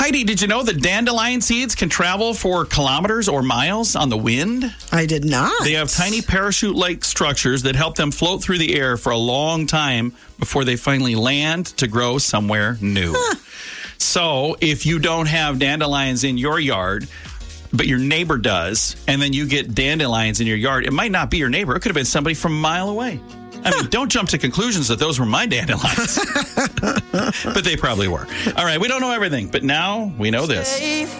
Heidi, did you know that dandelion seeds can travel for kilometers or miles on the wind? I did not. They have tiny parachute-like structures that help them float through the air for a long time before they finally land to grow somewhere new. So if you don't have dandelions in your yard, but your neighbor does, and then you get dandelions in your yard, it might not be your neighbor. It could have been somebody from a mile away. I mean, don't jump to conclusions that those were my dandelions. But they probably were. All right, we don't know everything, but now we know this.